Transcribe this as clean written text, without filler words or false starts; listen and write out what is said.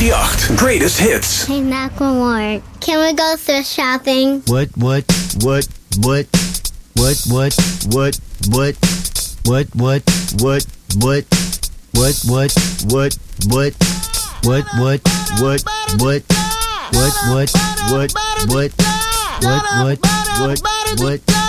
538 Greatest Hits. Hey, Macklemore, can we go thrift shopping? What? What?